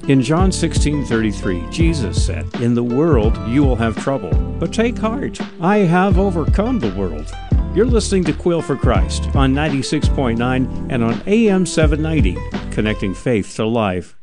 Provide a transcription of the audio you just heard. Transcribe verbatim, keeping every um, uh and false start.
In John sixteen thirty-three, Jesus said, "In the world you will have trouble, but take heart. I have overcome the world." You're listening to Quill for Christ on ninety-six point nine and on A M seven ninety, connecting faith to life.